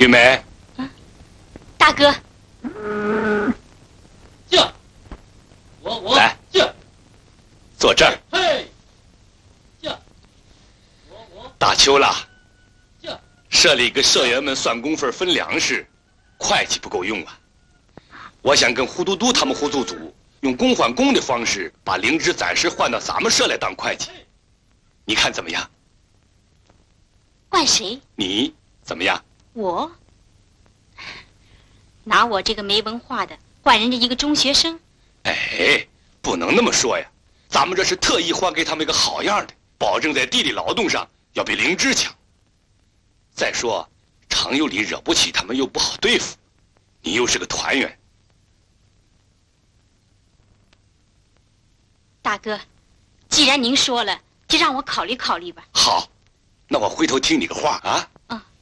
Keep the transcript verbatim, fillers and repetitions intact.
玉梅， 嗯，大哥， 这，我我来这， 坐这儿。 嘿，这，我我大秋了， 这， 社里给社员们算工分、分粮食，会计不够用啊。我想跟胡都督他们胡组组用工换工的方式，把灵芝暂时换到咱们社来当会计，你看怎么样？ 换谁？ 你怎么样？ 我？拿我这个没文化的换人家一个中学生？ 哎，不能那么说呀！咱们这是特意换给他们一个好样的，保证在地里劳动上要比灵芝强。再说，常有理惹不起他们，又不好对付，你又是个团员。 大哥，既然您说了，就让我考虑考虑吧。 好，那我回头听你个话啊。 嗯。